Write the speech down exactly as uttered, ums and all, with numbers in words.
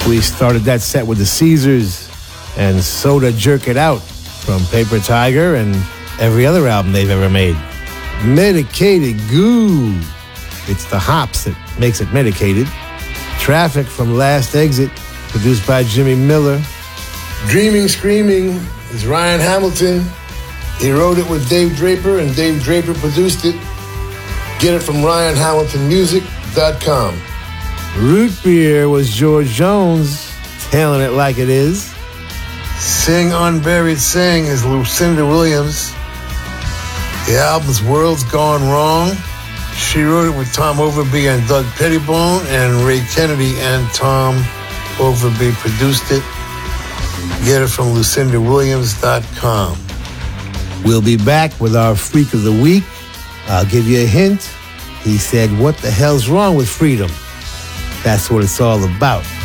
We started that set with the Caesars and Soda Jerk It Out from Paper Tiger and every other album they've ever made. Medicated Goo. It's the hops that makes it medicated. Traffic from Last Exit, produced by Jimmy Miller. Dreaming Screaming is Ryan Hamilton. He wrote it with Dave Draper, and Dave Draper produced it. Get it from ryan hamilton music dot com. Root Beer was George Jones, telling it like it is. Sing Unburied Sing is Lucinda Williams. The album's World's Gone Wrong. She wrote it with Tom Overby and Doug Pettibone, and Ray Kennedy and Tom Overby produced it. Get it from lucinda williams dot com. We'll be back with our Freak of the Week. I'll give you a hint. He said, what the hell's wrong with freedom? That's what it's all about.